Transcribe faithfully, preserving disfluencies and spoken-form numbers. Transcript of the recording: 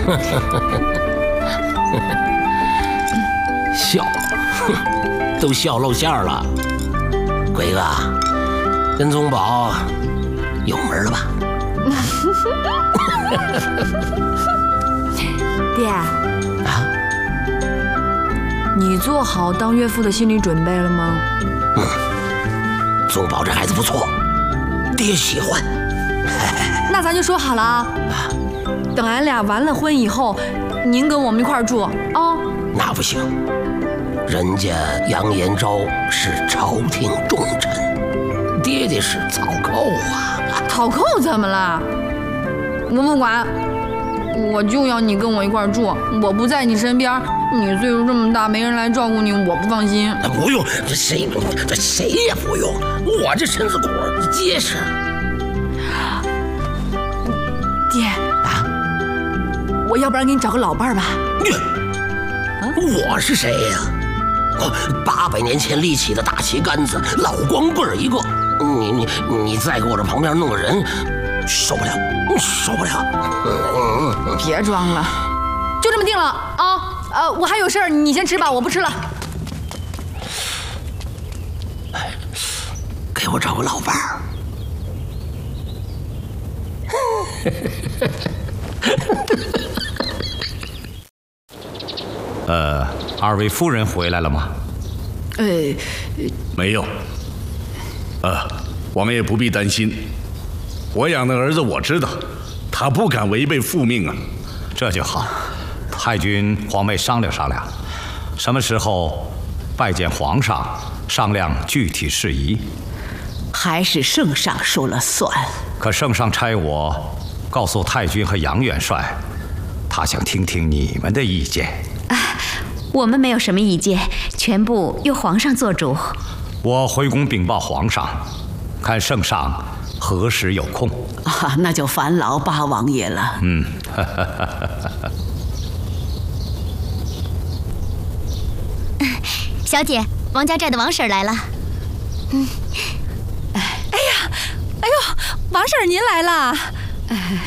笑，都笑露馅了。鬼哥，跟宗宝有门了吧？ 爹啊，你做好当岳父的心理准备了吗？ 嗯，宗宝这孩子不错，爹喜欢。 那咱就说好了啊，等俺俩完了婚以后，您跟我们一块儿住啊。哦， 那不行，人家杨延昭是朝廷重臣，爹爹是草寇啊。 草寇怎么了？我不管，我就要你跟我一块儿住。我不在你身边，你岁数这么大，没人来照顾你，我不放心。 不用，这谁这谁也不用，我这身子骨结实。 爹啊，我要不然给你找个老伴儿吧。 啊、我是谁呀、啊？哦，八百年前立起的大旗杆子，老光棍一个。你你你再给我这旁边弄个人，受不了，受不了。 嗯、别装了，就这么定了啊！呃，我还有事儿，你先吃吧，我不吃了。 给我找个老伴儿。 呃，二位夫人回来了吗？ 呃， 没有。呃，我们也不必担心。我养的儿子我知道，他不敢违背父命啊。 这就好。太君、皇妹商量商量，什么时候拜见皇上，商量具体事宜。 还是圣上说了算。 可圣上差我告诉太君和杨元帅，他想听听你们的意见。 啊，我们没有什么意见，全部由皇上做主。 我回宫禀报皇上，看圣上何时有空。 啊，那就烦劳八王爷了。 嗯， 小姐，王家寨的王婶来了。嗯， 哎呀，哎呦，王婶您来了。